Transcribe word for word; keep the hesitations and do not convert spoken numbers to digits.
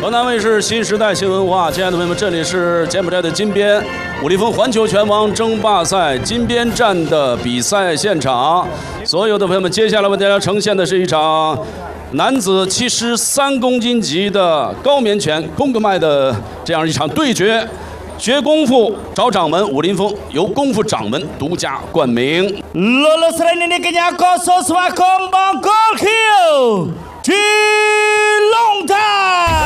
河南卫视新时代新文化，亲爱的朋友们，这里是柬埔寨的金边武林风环球拳王争霸赛金边站的比赛现场。所有的朋友们，接下来为大家呈现的是一场男子七十三公斤级的高棉拳公格麦的这样一场对决。学功夫找掌门武林风，由功夫掌门独家冠名。 Lulus ini kenya koso swakom bangkol kill. Cilongtan.